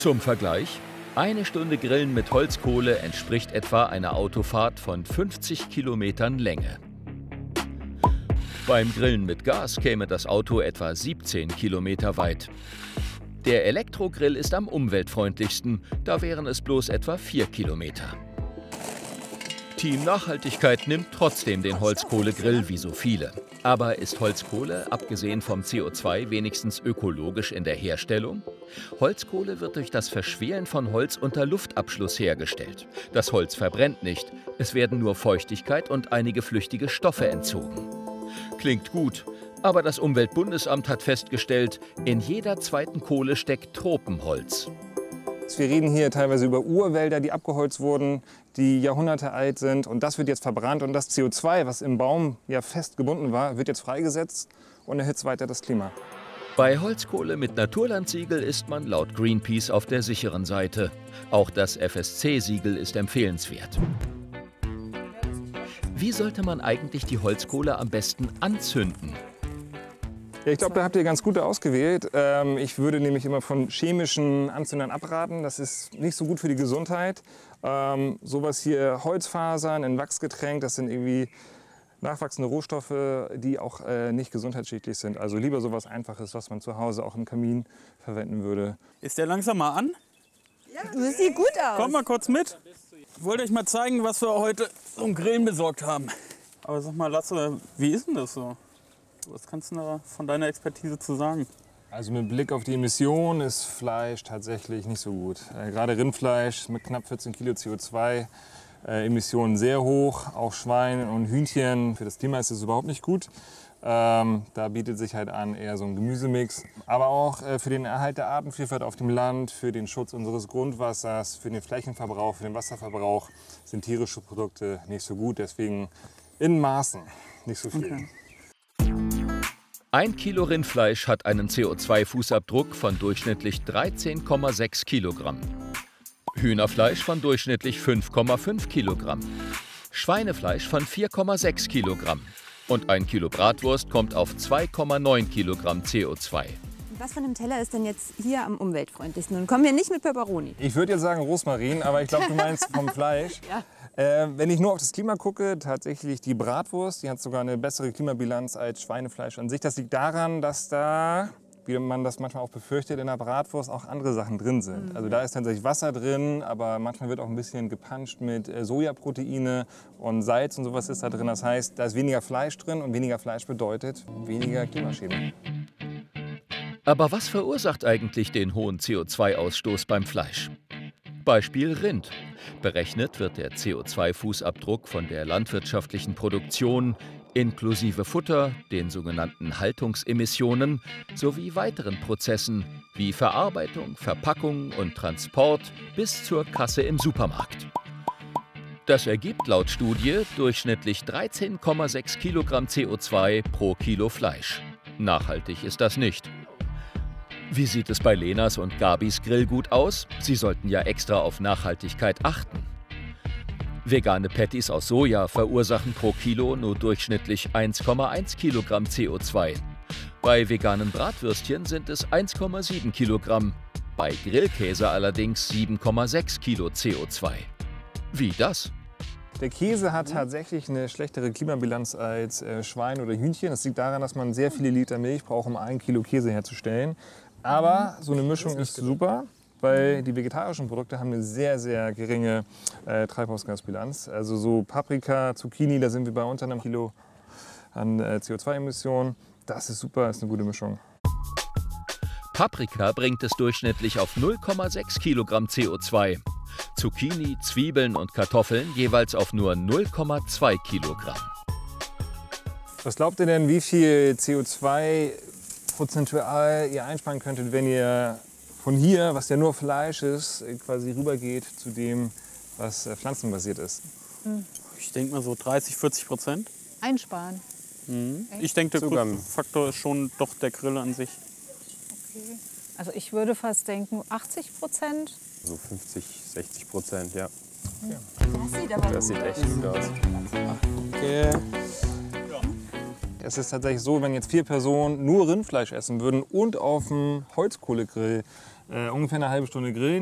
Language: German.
Zum Vergleich, eine Stunde Grillen mit Holzkohle entspricht etwa einer Autofahrt von 50 Kilometern Länge. Beim Grillen mit Gas käme das Auto etwa 17 Kilometer weit. Der Elektrogrill ist am umweltfreundlichsten, da wären es bloß etwa 4 Kilometer. Team Nachhaltigkeit nimmt trotzdem den Holzkohlegrill wie so viele. Aber ist Holzkohle, abgesehen vom CO2, wenigstens ökologisch in der Herstellung? Holzkohle wird durch das Verschwelen von Holz unter Luftabschluss hergestellt. Das Holz verbrennt nicht, es werden nur Feuchtigkeit und einige flüchtige Stoffe entzogen. Klingt gut, aber das Umweltbundesamt hat festgestellt, in jeder zweiten Kohle steckt Tropenholz. Wir reden hier teilweise über Urwälder, die abgeholzt wurden, die Jahrhunderte alt sind. Und das wird jetzt verbrannt. Und das CO2, was im Baum ja fest gebunden war, wird jetzt freigesetzt und erhitzt weiter das Klima. Bei Holzkohle mit Naturlandsiegel ist man laut Greenpeace auf der sicheren Seite. Auch das FSC-Siegel ist empfehlenswert. Wie sollte man eigentlich die Holzkohle am besten anzünden? Ja, ich glaube, da habt ihr ganz gut ausgewählt. Ich würde nämlich immer von chemischen Anzündern abraten. Das ist nicht so gut für die Gesundheit. Sowas hier, Holzfasern in Wachs getränkt, das sind irgendwie nachwachsende Rohstoffe, die auch nicht gesundheitsschädlich sind. Also lieber sowas Einfaches, was man zu Hause auch im Kamin verwenden würde. Ist der langsam mal an? Ja, das sieht gut aus. Kommt mal kurz mit. Ich wollte euch mal zeigen, was wir heute zum Grillen besorgt haben. Aber sag mal, Lasse, wie ist denn das so? Was kannst du da von deiner Expertise zu sagen? Also mit Blick auf die Emissionen ist Fleisch tatsächlich nicht so gut. Gerade Rindfleisch mit knapp 14 Kilo CO2, Emissionen sehr hoch. Auch Schwein und Hühnchen, für das Klima ist es überhaupt nicht gut. Da bietet sich halt an eher so ein Gemüsemix. Aber auch für den Erhalt der Artenvielfalt auf dem Land, für den Schutz unseres Grundwassers, für den Flächenverbrauch, für den Wasserverbrauch sind tierische Produkte nicht so gut. Deswegen in Maßen, nicht so viel. Okay. 1 Kilo Rindfleisch hat einen CO2-Fußabdruck von durchschnittlich 13,6 Kilogramm. Hühnerfleisch von durchschnittlich 5,5 Kilogramm. Schweinefleisch von 4,6 Kilogramm. Und 1 Kilo Bratwurst kommt auf 2,9 Kilogramm CO2. Was von dem Teller ist denn jetzt hier am umweltfreundlichsten? Und kommen wir nicht mit Peperoni. Ich würde jetzt sagen Rosmarin, aber ich glaube, du meinst vom Fleisch. Ja. Wenn ich nur auf das Klima gucke, tatsächlich die Bratwurst, die hat sogar eine bessere Klimabilanz als Schweinefleisch an sich. Das liegt daran, dass da, wie man das manchmal auch befürchtet, in der Bratwurst auch andere Sachen drin sind. Also da ist tatsächlich Wasser drin, aber manchmal wird auch ein bisschen gepanscht mit Sojaproteine und Salz und sowas ist da drin. Das heißt, da ist weniger Fleisch drin und weniger Fleisch bedeutet weniger Klimaschäden. Aber was verursacht eigentlich den hohen CO2-Ausstoß beim Fleisch? Beispiel Rind. Berechnet wird der CO2-Fußabdruck von der landwirtschaftlichen Produktion inklusive Futter, den sogenannten Haltungsemissionen sowie weiteren Prozessen wie Verarbeitung, Verpackung und Transport bis zur Kasse im Supermarkt. Das ergibt laut Studie durchschnittlich 13,6 Kilogramm CO2 pro Kilo Fleisch. Nachhaltig ist das nicht. Wie sieht es bei Lenas und Gabis Grillgut aus? Sie sollten ja extra auf Nachhaltigkeit achten. Vegane Patties aus Soja verursachen pro Kilo nur durchschnittlich 1,1 Kilogramm CO2. Bei veganen Bratwürstchen sind es 1,7 Kilogramm. Bei Grillkäse allerdings 7,6 Kilo CO2. Wie das? Der Käse hat tatsächlich eine schlechtere Klimabilanz als Schwein oder Hühnchen. Das liegt daran, dass man sehr viele Liter Milch braucht, um 1 Kilo Käse herzustellen. Aber so eine Mischung ist super, weil die vegetarischen Produkte haben eine sehr, sehr geringe Treibhausgasbilanz. Also so Paprika, Zucchini, da sind wir bei unter einem Kilo an CO2-Emissionen. Das ist super, ist eine gute Mischung. Paprika bringt es durchschnittlich auf 0,6 Kilogramm CO2. Zucchini, Zwiebeln und Kartoffeln jeweils auf nur 0,2 Kilogramm. Was glaubt ihr denn, wie viel CO2 prozentual ihr einsparen könntet, wenn ihr von hier, was ja nur Fleisch ist, quasi rübergeht zu dem, was pflanzenbasiert ist? Ich denke mal so 30–40%. Einsparen. Ich denke, der größte Faktor ist schon doch der Grill an sich. Okay. Also ich würde fast denken 80%. So 50–60%, ja. Das sieht echt gut aus. Okay. Es ist tatsächlich so, wenn jetzt 4 Personen nur Rindfleisch essen würden und auf dem Holzkohlegrill Ungefähr eine halbe Stunde grillen.